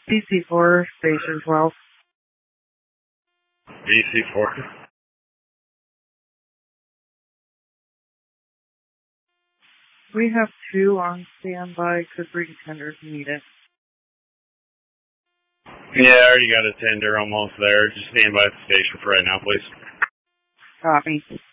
DC4, Station 12. DC4. We have 2 on standby. Could bring tender if needed. Yeah, I already got a tender almost there. Just stand by at the station for right now, please. Copy.